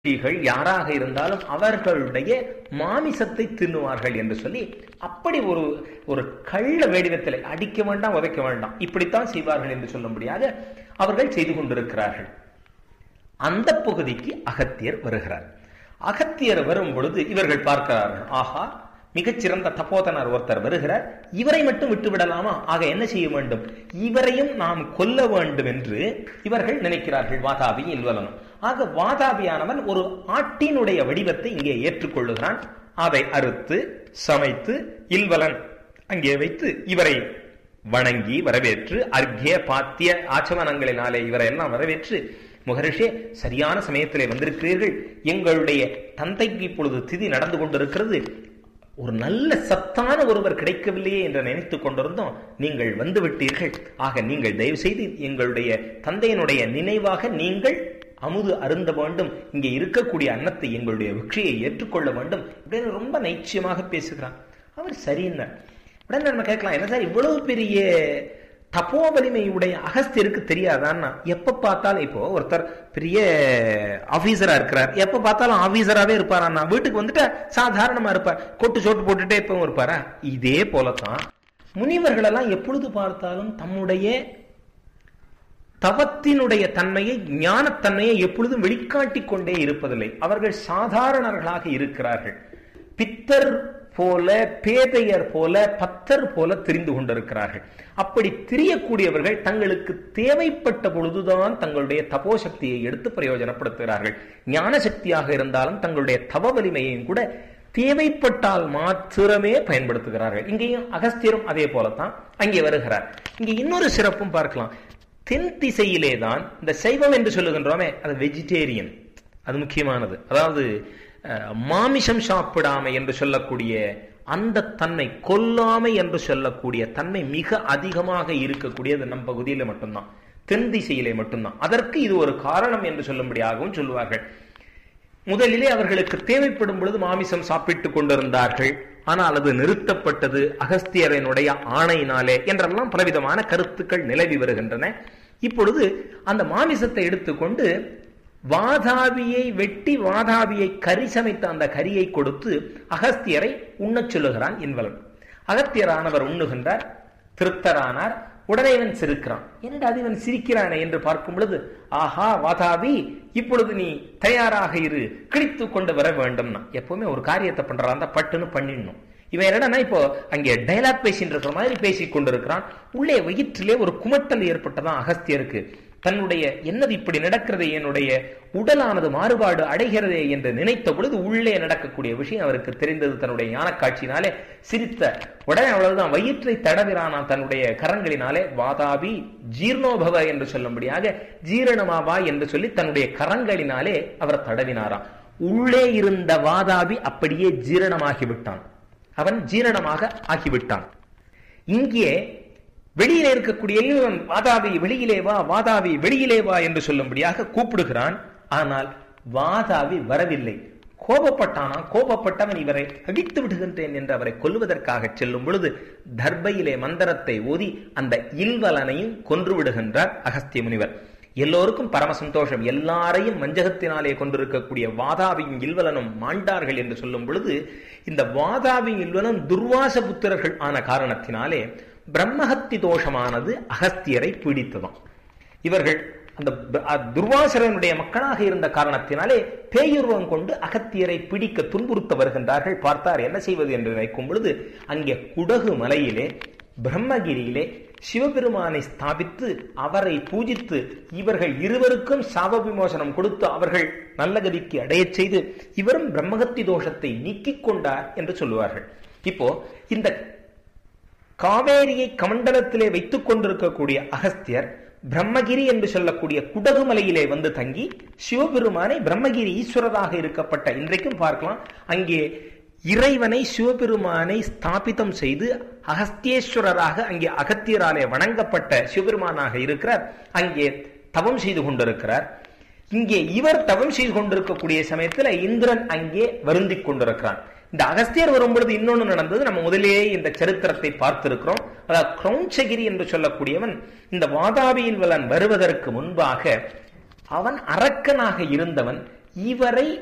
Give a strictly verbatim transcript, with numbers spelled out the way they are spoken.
யாராக இருந்தாலும் அவர்களுடைய மாமிசத்தை தின்னுவார்கள் என்று சொல்லி அப்படி ஒரு ஒரு கள்ள வேடிவத்தில் அடிக்க வேண்டாம், உதைக்க வேண்டாம், இப்படித்தான் செய்வார்கள் என்று சொல்லும்படியாக அவர்கள் செய்து கொண்டிருக்கிறார்கள். அந்த பகுதிக்கு அகத்தியர் வருகிறார். அகத்தியர் வரும் பொழுது இவர்கள் பார்க்கிறார்கள், ஆஹா, மிகச்சிறந்த தபோதனர் ஒருத்தர் வருகிறார், இவரை மட்டும் விட்டு விடலாமா? ஆக என்ன செய்ய வேண்டும்? இவரையும் நாம் கொல்ல வேண்டும் என்று இவர்கள் நினைக்கிறார்கள், வாதாபி இல்வலனும். ஆக வாதாபியானவன் ஒரு ஆட்டினுடைய வடிவத்தை இங்கே ஏற்றுக்கொள்ளுகிறான். அதை அறுத்து சமைத்து இல்வலன் அங்கே வைத்து இவரை வணங்கி வரவேற்று அர்க்கிய பாத்திய ஆச்சமனங்களினாலே இவரை எல்லாம் வரவேற்று, முகரிஷே, சரியான சமயத்திலே வந்திருக்கிறீர்கள், எங்களுடைய தந்தைக்கு இப்பொழுது திதி நடந்து கொண்டிருக்கிறது, ஒரு நல்ல சத்தான ஒருவர் கிடைக்கவில்லையே என்று நினைத்துக் கொண்டிருந்தோம், நீங்கள் வந்து விட்டீர்கள். ஆக நீங்கள் தயவு செய்து எங்களுடைய தந்தையினுடைய நினைவாக நீங்கள் அமுது அருந்த வேண்டும், இங்கே இருக்கக்கூடிய அன்னத்தை எங்களுடைய விக்ஷையை ஏற்றுக்கொள்ள வேண்டும் அப்படின்னு ரொம்ப நைச்சியமாக பேசுகிறான். அவர் சரின்னு உடனே நம்ம கேட்கலாம், என்ன சார் இவ்வளவு பெரிய தப்போ வலிமையுடைய அகஸ்தியருக்கு தெரியாதான்னா? எப்ப பார்த்தாலும் இப்போ ஒருத்தர் பெரிய ஆபீசரா இருக்கிறார், எப்ப பார்த்தாலும் ஆபீசராவே இருப்பாரா? வீட்டுக்கு வந்துட்டு சாதாரணமா இருப்பார், கொட்டு சோட்டு போட்டுட்டே எப்பவும் இருப்பாரா? இதே போலத்தான் முனிவர்கள் எல்லாம் எப்பொழுது பார்த்தாலும் தம்முடைய தவத்தினுடைய தன்மையை, ஞானத்தன்மையை எப்பொழுதும் வெளிக்காட்டிக் கொண்டே இருப்பதில்லை. அவர்கள் சாதாரணர்களாக இருக்கிறார்கள். பித்தர் போல, பேதையர் போல, பத்தர் போல தெரிந்து கொண்டிருக்கிறார்கள். அப்படி திரியக்கூடியவர்கள் தங்களுக்கு தேவைப்பட்ட பொழுதுதான் தங்களுடைய தபோ சக்தியை எடுத்து பிரயோஜனப்படுத்துகிறார்கள். ஞான சக்தியாக இருந்தாலும் தங்களுடைய தவ வலிமையையும் கூட தேவைப்பட்டால் மாத்திரமே பயன்படுத்துகிறார்கள். இங்கேயும் அகஸ்தியரும் அதே போலத்தான் அங்கே வருகிறார். இங்கே இன்னொரு சிறப்பும் பார்க்கலாம். தென் திசையிலே தான் இந்த சைவம் என்று சொல்லுகின்றோமே, அது வெஜிடேரியன், அது முக்கியமானது. அதாவது மாமிசம் சாப்பிடாமை என்று சொல்லக்கூடிய அந்த தன்மை, கொல்லாமை என்று சொல்லக்கூடிய தன்மை மிக அதிகமாக இருக்கக்கூடியது நம் பகுதியில் மட்டும்தான், தென் திசையிலே மட்டும்தான். அதற்கு இது ஒரு காரணம் என்று சொல்லும்படியாகவும் சொல்லுவார்கள். முதலிலே அவர்களுக்கு தேவைப்படும் பொழுது மாமிசம் சாப்பிட்டுக் கொண்டிருந்தார்கள், ஆனால் அது நிறுத்தப்பட்டது அகஸ்தியரனுடைய ஆணையினாலே என்றெல்லாம் பலவிதமான கருத்துக்கள் நிலவி வருகின்றன. இப்பொழுது அந்த மாமிசத்தை எடுத்துக்கொண்டு வாதாபியை வெட்டி வாதாபியை கறி சமைத்த அந்த கரியை கொடுத்து அகஸ்தியரை உண்ணச் சொல்லுகிறான் இன்வலன். அகஸ்தியரானவர் உண்ணுகின்றார், திருப்தரானார். உடனே இவன் சிரிக்கிறான். என்னடா அது இவன் சிரிக்கிறானே என்று பார்க்கும் பொழுது, ஆஹா வாதாபி, இப்பொழுது நீ தயாராக இரு, கிழித்து கொண்டு வர வேண்டும்னா. எப்பவுமே ஒரு காரியத்தை பண்றான் பட்டுன்னு பண்ணிடணும். இவன் என்னன்னா இப்போ அங்கே டைலாக் பேசிட்டு இருக்கிற மாதிரி பேசிக் கொண்டிருக்கிறான். உள்ளே வயிற்றிலே ஒரு குமட்டல் ஏற்பட்டதான் அகஸ்தியருக்கு. தன்னுடைய என்னது இப்படி நடக்கிறது, என்னுடைய உடலானது மாறுபாடு அடைகிறதே என்று நினைத்த பொழுது உள்ளே நடக்கக்கூடிய விஷயம் அவருக்கு தெரிந்தது. தன்னுடைய ஞானக்காட்சியினாலே சிரித்த உடனே அவ்வளவுதான் வயிற்றை தடவிறானா தன்னுடைய கரங்களினாலே. வாதாபி ஜீர்ணோபவ என்று சொல்லும்படியாக ஜீரணமாவா என்று சொல்லி தன்னுடைய கரங்களினாலே அவர் தடவினாராம். உள்ளே இருந்த வாதாபி அப்படியே ஜீரணமாகிவிட்டான், அவன் ஜீரணமாக ஆகிவிட்டான். இங்கே வெளியிலே இருக்கக்கூடிய வாதாபி வெளியிலே வா, வாதாபி வெளியிலே வா என்று சொல்லும்படியாக கூப்பிடுகிறான். ஆனால் வாதாபி வரவில்லை. கோபப்பட்டானா? கோபப்பட்டவன் இவரை அடித்து விடுகின்றேன் என்று அவரை கொல்லுவதற்காக செல்லும் பொழுது தர்பையிலே மந்திரத்தை ஓதி அந்த இல்வலனையும் கொன்று விடுகின்றார் அகஸ்திய முனிவர். எல்லோருக்கும் பரம சந்தோஷம். எல்லாரையும் மஞ்சகத்தினாலே கொண்டிருக்கக்கூடிய வாதாபியும் இல்வலனும் மாண்டார்கள் என்று சொல்லும் பொழுது, இந்த வாதாபியும் இல்வலன் துர்வாச புத்திரர்கள் ஆன காரணத்தினாலே பிரம்மஹத்தி தோஷமானது அகஸ்தியரை பீடித்ததாம். இவர்கள் அந்த துர்வாசரனுடைய மக்களாக இருந்த காரணத்தினாலே பேயுருவம் கொண்டு அகத்தியரை பிடிக்க துன்புறுத்த வருகின்றார்கள். பார்த்தார் என்ன செய்வது என்று நினைக்கும் பொழுது, அங்கே குடகு மலையிலே பிரம்மகிரியிலே சிவபெருமானை ஸ்தாபித்து அவரை பூஜித்து இவர்கள் இருவருக்கும் சாப விமோசனம் கொடுத்து அவர்கள் நல்ல கதிக்கு அடையச் செய்து இவரும் பிரம்மஹத்தி தோஷத்தை நீக்கிக் கொண்டார் என்று சொல்லுவார்கள். இப்போ இந்த காவேரியை கமண்டலத்திலே வைத்துக் கொண்டிருக்கக்கூடிய அகஸ்தியர் பிரம்மகிரி என்று சொல்லக்கூடிய குடகுமலையிலே வந்து தங்கி சிவபெருமானை, பிரம்மகிரி ஈஸ்வரராக இருக்கப்பட்ட இன்றைக்கும் பார்க்கலாம், அங்கே இறைவனை சிவபெருமானை ஸ்தாபிதம் செய்து அகஸ்தியேஸ்வரராக அங்கே அகத்தியராலே வணங்கப்பட்ட சிவபெருமானாக இருக்கிறார். அங்கே தவம் செய்து கொண்டிருக்கிறார். இங்கே இவர் தவம் செய்து கொண்டிருக்கக்கூடிய சமயத்தில் இந்திரன் அங்கே வருந்திக் கொண்டிருக்கிறான். இந்த அகஸ்தியர் வரும்பொழுது இன்னொன்று நடந்தது. நம்ம முதலேயே இந்த சரித்திரத்தை பார்த்திருக்கிறோம். அதாவது கிரௌஞ்சகிரி என்று சொல்லக்கூடியவன் இந்த வாதாபியில் வலன் வருவதற்கு முன்பாக அவன் அரக்கனாக இருந்தவன் இவரை